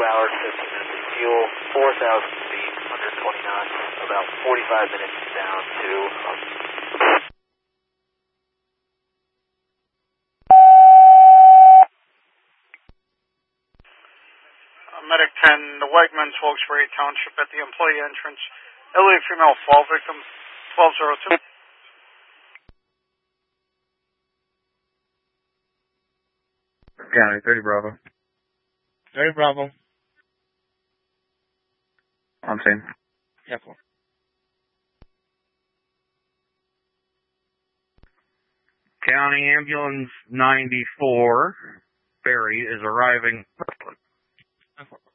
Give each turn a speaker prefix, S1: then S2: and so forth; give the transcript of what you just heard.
S1: hours, 15 minutes of fuel, 4,000 feet, 120 knots, about 45 minutes down to...
S2: Medic 10, the Wegmans, Wilkes-Barre Township, at the employee entrance. Elderly female fall victim, 1202.
S3: County, 30 Bravo.
S4: 30 Bravo.
S3: On scene.
S4: Yeah, cool.
S3: County Ambulance 94, Barry, is arriving.